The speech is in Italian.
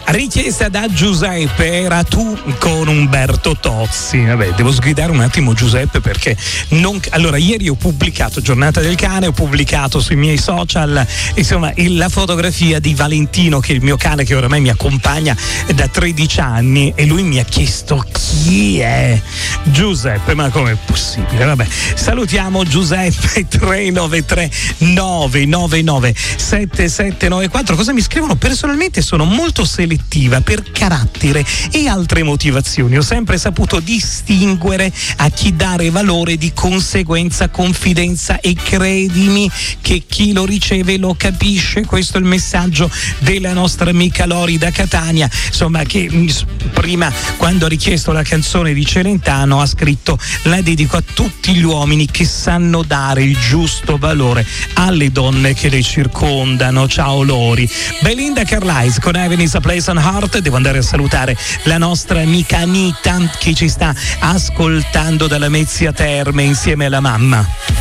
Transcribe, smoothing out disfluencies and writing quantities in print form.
Richiesta da Giuseppe, era Tu con Umberto Tozzi. Vabbè, devo sgridare un attimo Giuseppe perché allora ieri ho pubblicato Giornata del Cane, ho pubblicato sui miei social insomma la fotografia di Valentino, che è il mio cane che oramai mi accompagna da 13 anni, e lui mi ha chiesto chi è Giuseppe, ma com'è possibile? Vabbè, salutiamo Giuseppe. 393 999 7794. Cosa mi scrivono? Personalmente sono molto selettiva per carattere e altre motivazioni, ho sempre saputo distinguere a chi dare valore, di conseguenza confidenza, e credimi che chi lo riceve lo capisce. Questo è il messaggio della nostra amica Lori da Catania, insomma, che prima, quando ha richiesto la canzone di Celentano, ha scritto: la dedico a tutti gli uomini che sanno dare il giusto valore alle donne che le circondano. Ciao Lori. Belinda Carlisle con Heaven is a Place on Earth. Devo andare a salutare la nostra amica Anita che ci sta ascoltando dalla Mezzia Terme insieme alla mamma.